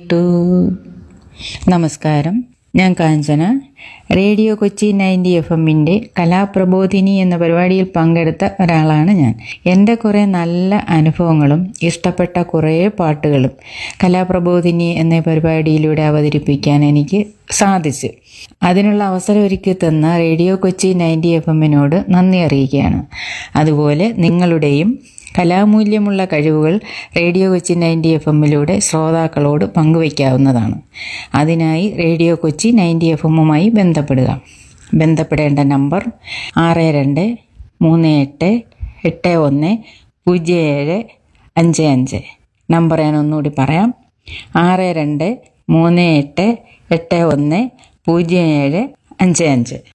കേട്ടു. നമസ്കാരം, ഞാൻ കാഞ്ചന. റേഡിയോ കൊച്ചി 90 FM കലാപ്രബോധിനി എന്ന പരിപാടിയിൽ പങ്കെടുത്ത ഒരാളാണ് ഞാൻ. എൻ്റെ കുറേ നല്ല അനുഭവങ്ങളും ഇഷ്ടപ്പെട്ട കുറേ പാട്ടുകളും കലാപ്രബോധിനി എന്ന പരിപാടിയിലൂടെ അവതരിപ്പിക്കാൻ എനിക്ക് സാധിച്ചു. അതിനുള്ള അവസരം ഒരുക്കി തന്ന റേഡിയോ കൊച്ചി 90 FM നന്ദി അറിയിക്കുകയാണ്. അതുപോലെ നിങ്ങളുടെയും കലാമൂല്യമുള്ള കഴിവുകൾ റേഡിയോ കൊച്ചി 90 FM ശ്രോതാക്കളോട് പങ്കുവയ്ക്കാവുന്നതാണ്. അതിനായി റേഡിയോ കൊച്ചി 90 FM ബന്ധപ്പെടേണ്ട നമ്പർ 6238810755. നമ്പർ ഞാൻ ഒന്നുകൂടി പറയാം, 6238810755.